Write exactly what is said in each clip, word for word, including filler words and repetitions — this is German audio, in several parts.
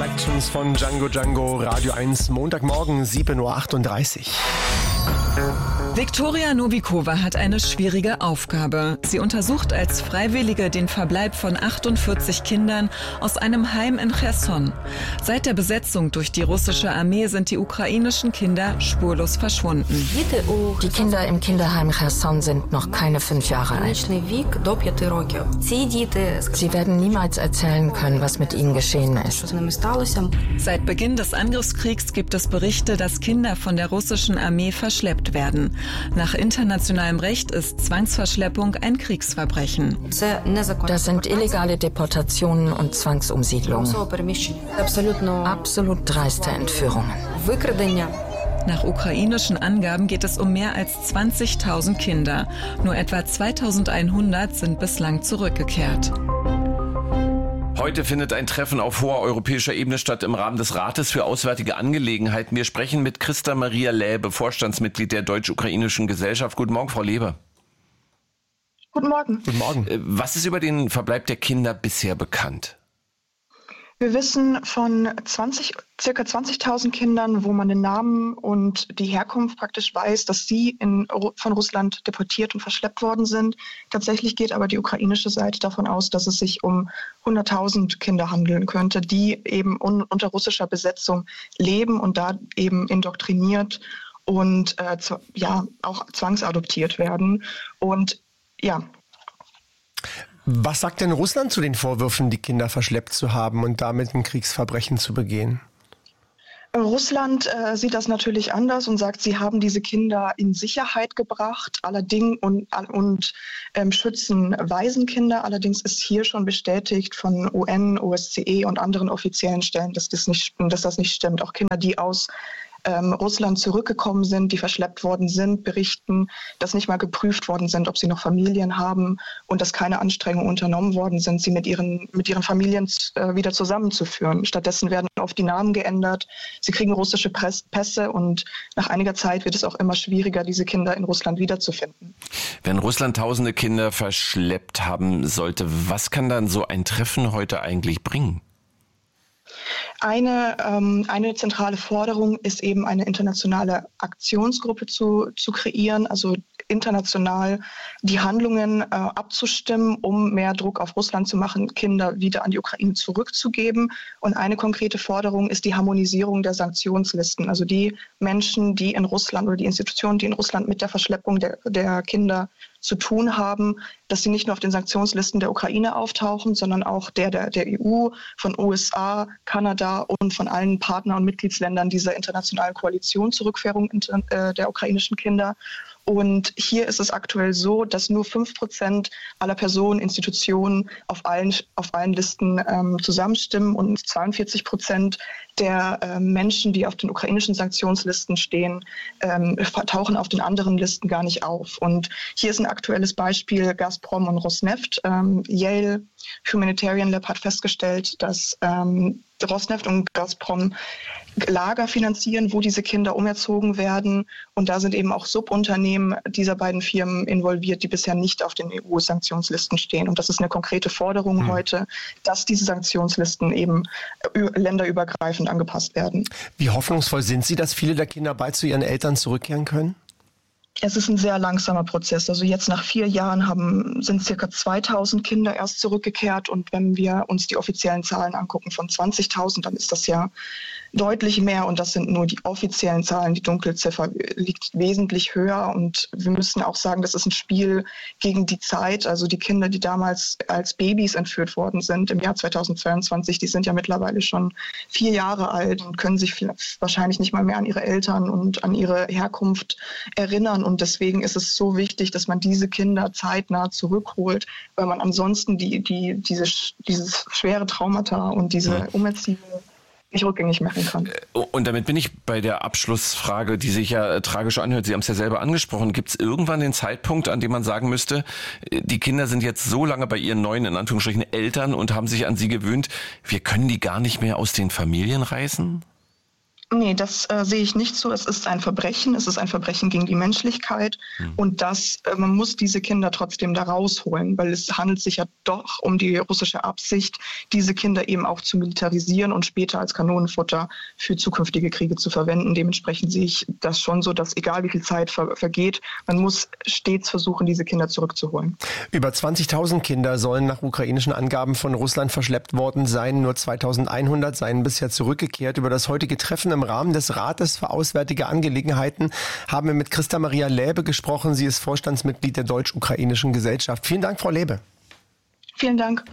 Reflections von Django Django, Radio eins, Montagmorgen, sieben Uhr achtunddreißig. Viktoria Novikova hat eine schwierige Aufgabe. Sie untersucht als Freiwillige den Verbleib von achtundvierzig Kindern aus einem Heim in Cherson. Seit der Besetzung durch die russische Armee sind die ukrainischen Kinder spurlos verschwunden. Die Kinder im Kinderheim Cherson sind noch keine fünf Jahre alt. Sie werden niemals erzählen können, was mit ihnen geschehen ist. Seit Beginn des Angriffskriegs gibt es Berichte, dass Kinder von der russischen Armee verschleppt werden. Nach internationalem Recht ist Zwangsverschleppung ein Kriegsverbrechen. Das sind illegale Deportationen und Zwangsumsiedlungen. Absolut dreiste Entführungen. Nach ukrainischen Angaben geht es um mehr als zwanzigtausend Kinder. Nur etwa zweitausendeinhundert sind bislang zurückgekehrt. Heute findet ein Treffen auf hoher europäischer Ebene statt im Rahmen des Rates für Auswärtige Angelegenheiten. Wir sprechen mit Christa Maria Läbe, Vorstandsmitglied der Deutsch-Ukrainischen Gesellschaft. Guten Morgen, Frau Läbe. Guten Morgen. Guten Morgen. Was ist über den Verbleib der Kinder bisher bekannt? Wir wissen von zwanzig, circa zwanzigtausend Kindern, wo man den Namen und die Herkunft praktisch weiß, dass sie in, von Russland deportiert und verschleppt worden sind. Tatsächlich geht aber die ukrainische Seite davon aus, dass es sich um hunderttausend Kinder handeln könnte, die eben un, unter russischer Besetzung leben und da eben indoktriniert und äh, ja auch zwangsadoptiert werden. Und ja. Was sagt denn Russland zu den Vorwürfen, die Kinder verschleppt zu haben und damit ein Kriegsverbrechen zu begehen? Russland äh, sieht das natürlich anders und sagt, sie haben diese Kinder in Sicherheit gebracht, allerdings und, und ähm, schützen Waisenkinder. Allerdings ist hier schon bestätigt von U N, O S C E und anderen offiziellen Stellen, dass das nicht, dass das nicht stimmt. Auch Kinder, die aus Ähm, Russland zurückgekommen sind, die verschleppt worden sind, berichten, dass nicht mal geprüft worden sind, ob sie noch Familien haben und dass keine Anstrengungen unternommen worden sind, sie mit ihren, mit ihren Familien äh, wieder zusammenzuführen. Stattdessen werden oft die Namen geändert, sie kriegen russische Press- Pässe und nach einiger Zeit wird es auch immer schwieriger, diese Kinder in Russland wiederzufinden. Wenn Russland tausende Kinder verschleppt haben sollte, was kann dann so ein Treffen heute eigentlich bringen? Eine, ähm, eine zentrale Forderung ist eben eine internationale Aktionsgruppe zu, zu kreieren, also international die Handlungen äh, abzustimmen, um mehr Druck auf Russland zu machen, Kinder wieder an die Ukraine zurückzugeben. Und eine konkrete Forderung ist die Harmonisierung der Sanktionslisten. Also die Menschen, die in Russland oder die Institutionen, die in Russland mit der Verschleppung der, der Kinder zu tun haben, dass sie nicht nur auf den Sanktionslisten der Ukraine auftauchen, sondern auch der, der, der E U, von U S A, Kanada und von allen Partner- und Mitgliedsländern dieser internationalen Koalition zur Rückführung äh, der ukrainischen Kinder. Und hier ist es aktuell so, dass nur fünf Prozent aller Personen, Institutionen auf allen, auf allen Listen ähm, zusammenstimmen und zweiundvierzig Prozent der äh, Menschen, die auf den ukrainischen Sanktionslisten stehen, ähm, tauchen auf den anderen Listen gar nicht auf. Und hier ist ein aktuelles Beispiel Gazprom und Rosneft. Ähm, Yale Humanitarian Lab hat festgestellt, dass ähm, Rosneft und Gazprom Lager finanzieren, wo diese Kinder umerzogen werden. Und da sind eben auch Subunternehmen dieser beiden Firmen involviert, die bisher nicht auf den E U-Sanktionslisten stehen. Und das ist eine konkrete Forderung mhm. heute, dass diese Sanktionslisten eben länderübergreifend angepasst werden. Wie hoffnungsvoll sind Sie, dass viele der Kinder bald zu ihren Eltern zurückkehren können? Es ist ein sehr langsamer Prozess. Also jetzt nach vier Jahren haben, sind circa zweitausend Kinder erst zurückgekehrt. Und wenn wir uns die offiziellen Zahlen angucken von zwanzigtausend, dann ist das ja deutlich mehr. Und das sind nur die offiziellen Zahlen. Die Dunkelziffer liegt wesentlich höher. Und wir müssen auch sagen, das ist ein Spiel gegen die Zeit. Also die Kinder, die damals als Babys entführt worden sind im Jahr zweitausendzweiundzwanzig, die sind ja mittlerweile schon vier Jahre alt und können sich wahrscheinlich nicht mal mehr an ihre Eltern und an ihre Herkunft erinnern. Und deswegen ist es so wichtig, dass man diese Kinder zeitnah zurückholt, weil man ansonsten die, die, diese, dieses schwere Traumata und diese Umerziehung nicht rückgängig machen kann. Und damit bin ich bei der Abschlussfrage, die sich ja tragisch anhört. Sie haben es ja selber angesprochen. Gibt es irgendwann den Zeitpunkt, an dem man sagen müsste, die Kinder sind jetzt so lange bei ihren neuen, in Anführungsstrichen, Eltern und haben sich an sie gewöhnt, wir können die gar nicht mehr aus den Familien reißen? Nee, das äh, sehe ich nicht so. Es ist ein Verbrechen, es ist ein Verbrechen gegen die Menschlichkeit mhm. und das, äh, man muss diese Kinder trotzdem da rausholen, weil es handelt sich ja doch um die russische Absicht, diese Kinder eben auch zu militarisieren und später als Kanonenfutter für zukünftige Kriege zu verwenden. Dementsprechend sehe ich das schon so, dass egal wie viel Zeit ver- vergeht, man muss stets versuchen, diese Kinder zurückzuholen. Über zwanzigtausend Kinder sollen nach ukrainischen Angaben von Russland verschleppt worden sein. Nur zweitausendeinhundert seien bisher zurückgekehrt. Über das heutige Treffen im Im Rahmen des Rates für Auswärtige Angelegenheiten haben wir mit Christa Maria Läbe gesprochen. Sie ist Vorstandsmitglied der Deutsch-Ukrainischen Gesellschaft. Vielen Dank, Frau Läbe. Vielen Dank.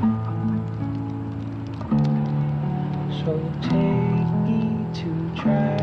So take me to try